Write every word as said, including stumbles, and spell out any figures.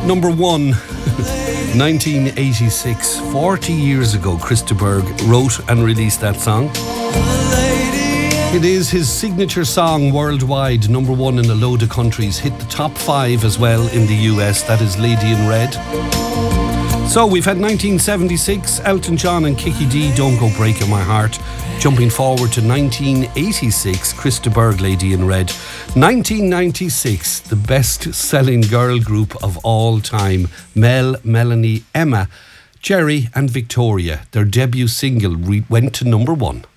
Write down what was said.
Number one, nineteen eighty-six, forty years ago, Chris de Burgh wrote and released that song. It is his signature song worldwide, number one in a load of countries, hit the top five as well in the U S, that is Lady in Red. So we've had nineteen seventy-six, Elton John and Kiki D, Don't Go Breaking My Heart. Jumping forward to nineteen eighty-six, Chris de Burgh, Lady in Red. nineteen ninety-six, the best-selling girl group of all time, Mel, Melanie, Emma, Jerry and Victoria. Their debut single re- went to number one.